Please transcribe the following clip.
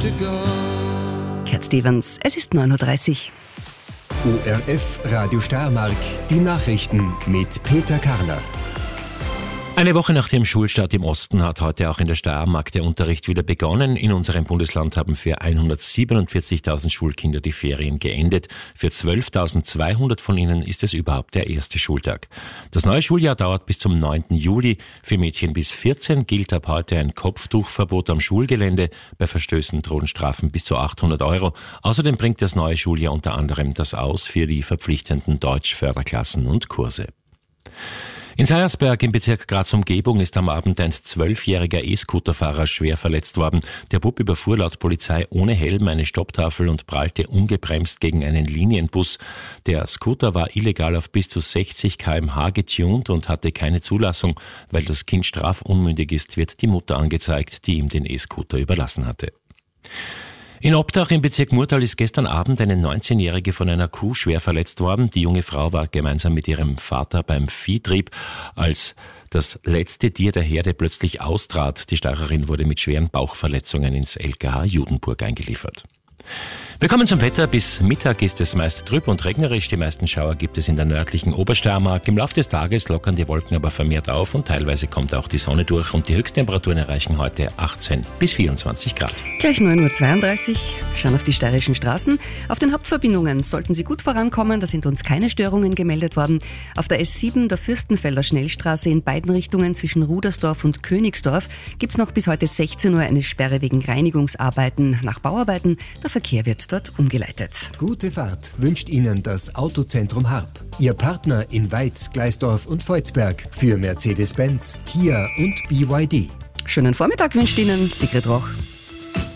to go. Cat Stevens, es ist 9.30 Uhr. ORF Radio Steiermark, die Nachrichten mit Peter Karner. Eine Woche nach dem Schulstart im Osten hat heute auch in der Steiermark der Unterricht wieder begonnen. In unserem Bundesland haben für 147.000 Schulkinder die Ferien geendet. Für 12.200 von ihnen ist es überhaupt der erste Schultag. Das neue Schuljahr dauert bis zum 9. Juli. Für Mädchen bis 14 gilt ab heute ein Kopftuchverbot am Schulgelände. Bei Verstößen drohen Strafen bis zu 800 €. Außerdem bringt das neue Schuljahr unter anderem das Aus für die verpflichtenden Deutsch-Förderklassen und Kurse. In Seiersberg im Bezirk Graz-Umgebung ist am Abend ein 12-jähriger E-Scooterfahrer schwer verletzt worden. Der Bub überfuhr laut Polizei ohne Helm eine Stopptafel und prallte ungebremst gegen einen Linienbus. Der Scooter war illegal auf bis zu 60 km/h getuned und hatte keine Zulassung. Weil das Kind strafunmündig ist, wird die Mutter angezeigt, die ihm den E-Scooter überlassen hatte. In Obdach im Bezirk Murtal ist gestern Abend eine 19-Jährige von einer Kuh schwer verletzt worden. Die junge Frau war gemeinsam mit ihrem Vater beim Viehtrieb, als das letzte Tier der Herde plötzlich austrat. Die Steirerin wurde mit schweren Bauchverletzungen ins LKH Judenburg eingeliefert. Wir kommen zum Wetter. Bis Mittag ist es meist trüb und regnerisch. Die meisten Schauer gibt es in der nördlichen Obersteiermark. Im Laufe des Tages lockern die Wolken aber vermehrt auf und teilweise kommt auch die Sonne durch. Und die Höchsttemperaturen erreichen heute 18 bis 24 Grad. Gleich 9.32 Uhr. Schauen auf die steirischen Straßen. Auf den Hauptverbindungen sollten Sie gut vorankommen. Da sind uns keine Störungen gemeldet worden. Auf der S7, der Fürstenfelder Schnellstraße in beiden Richtungen zwischen Rudersdorf und Königsdorf gibt es noch bis heute 16 Uhr eine Sperre wegen Reinigungsarbeiten nach Bauarbeiten. Der Verkehr wird dort umgeleitet. Gute Fahrt wünscht Ihnen das Autozentrum Harp. Ihr Partner in Weiz, Gleisdorf und Volzberg für Mercedes-Benz, Kia und BYD. Schönen Vormittag wünscht Ihnen Sigrid Roch.